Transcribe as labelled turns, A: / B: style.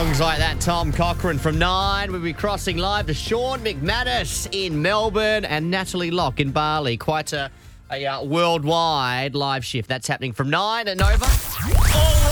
A: Songs like that, Tom Cochrane from 9. We'll be crossing live to Sean McManus in Melbourne and Natalie Locke in Bali. Quite a worldwide live shift. That's happening from 9 at Nova. Oh!